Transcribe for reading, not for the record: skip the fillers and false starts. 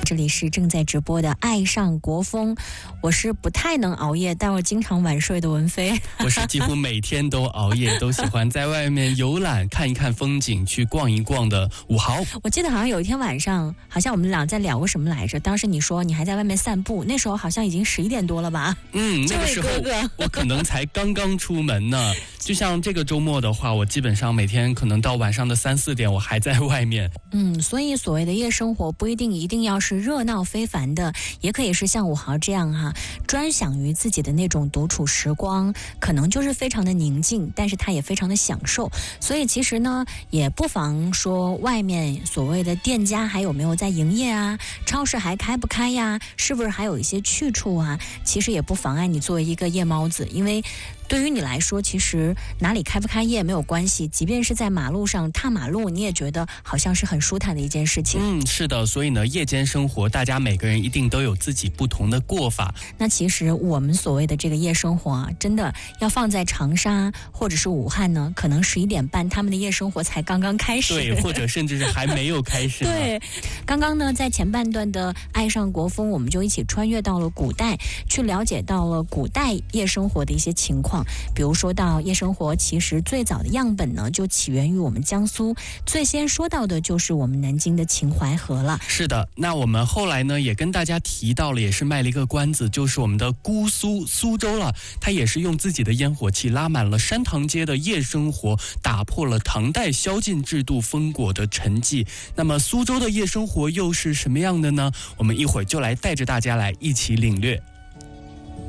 这里是正在直播的爱上国风，我是不太能熬夜但我经常晚睡的文飞。 我是几乎每天都熬夜都喜欢在外面游览看一看风景去逛一逛的武豪。 我记得好像有一天晚上，好像我们俩在聊过什么来着，当时你说你还在外面散步，那时候好像已经11点多了吧。 那个时候我可能才刚刚出门呢。就像这个周末的话，我基本上每天可能到晚上的3、4点我还在外面。 所以所谓的夜生活不一定要是热闹非凡的，也可以是像武豪这样专享于自己的那种独处时光，可能就是非常的宁静，但是他也非常的享受。所以其实呢，也不妨说外面所谓的店家还有没有在营业啊，超市还开不开呀，是不是还有一些去处啊，其实也不妨碍你作为一个夜猫子，因为对于你来说，其实哪里开不开业没有关系，即便是在马路上踏马路，你也觉得好像是很舒坦的一件事情。 是的，所以呢，夜间生活大家每个人一定都有自己不同的过法。 那其实我们所谓的这个夜生活真的要放在长沙或者是武汉呢，可能11点半他们的夜生活才刚刚开始， 对，或者甚至是还没有开始。 对，刚刚呢，在前半段的爱上国风，我们就一起穿越到了古代，去了解到了古代夜生活的一些情况。比如说到夜生活，其实最早的样本呢，就起源于我们江苏，最先说到的就是我们南京的秦淮河了。 是的，那我们后来呢，也跟大家提到了，也是卖了一个关子，就是我们的姑苏州了。它也是用自己的烟火气拉满了山塘街的夜生活，打破了唐代宵禁制度封国的沉寂。那么苏州的夜生活又是什么样的呢？我们一会儿就来带着大家来一起领略。